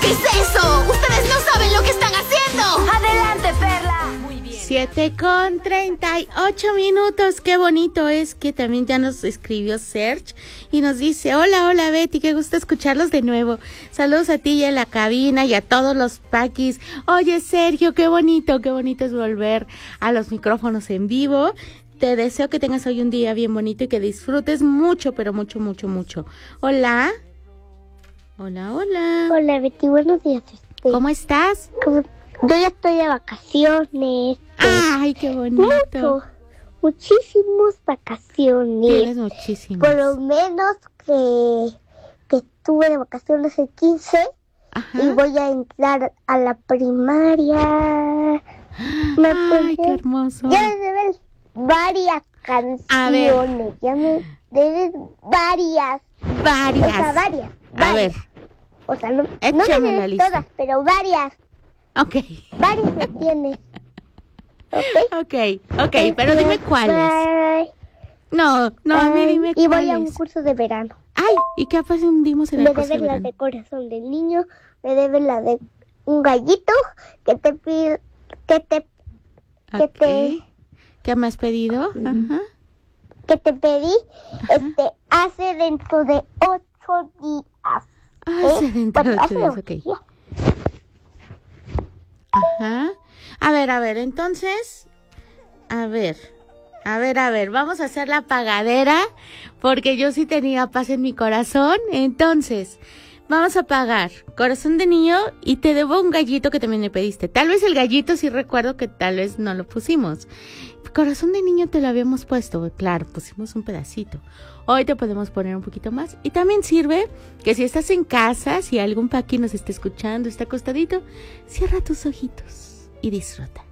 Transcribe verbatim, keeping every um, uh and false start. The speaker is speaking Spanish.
¿Qué es eso? ¡Ustedes no saben lo que están haciendo! ¡Adelante, Perla! Muy bien. Siete con treinta y ocho minutos. Qué bonito es que también ya nos escribió Serge y nos dice: hola, hola Betty, qué gusto escucharlos de nuevo. Saludos a ti y a la cabina y a todos los paquis. Oye, Sergio, qué bonito, qué bonito es volver a los micrófonos en vivo. Te deseo que tengas hoy un día bien bonito y que disfrutes mucho, pero mucho, mucho, mucho. Hola. Hola, hola. Hola Betty, buenos días. Este, ¿Cómo estás? ¿cómo? Yo ya estoy de vacaciones. Ay, qué bonito. Mucho, muchísimas vacaciones. Tienes muchísimas. Por lo menos que, que estuve de vacaciones el quince. Ajá. Y voy a entrar a la primaria. Me Ay, puse- qué hermoso. Ya me deben varias A ver. canciones. Ya me deben varias. O sea, Varias. varias. A varias. ver, O sea, no, no échame me la deben lista. todas, pero varias. ok. Varias me tienes. ¿Ok? Ok, ok, pero dime cuáles. Bye. No, no, a mí Bye. dime Y voy a un cuáles. curso de verano. Ay, ¿y qué aprendimos en Me el curso de deben la verano? de corazón del niño, me deben la de un gallito que te pide, que te, que Ok. te, ¿Qué me has pedido? Ajá. que te pedí, este, hace dentro de ocho días. Ah, ¿eh? sí, dentro de Bueno, ocho hace días, ocho ok. días. Ajá. A ver, a ver, entonces, a ver, a ver, a ver, vamos a hacer la pagadera, porque yo sí tenía paz en mi corazón. Entonces, vamos a pagar corazón de niño y te debo un gallito que también me pediste. Tal vez el gallito sí recuerdo que tal vez no lo pusimos. Corazón de niño te lo habíamos puesto, claro, pusimos un pedacito. Hoy te podemos poner un poquito más. Y también sirve que si estás en casa, si algún paqui nos está escuchando, está acostadito, cierra tus ojitos y disfruta.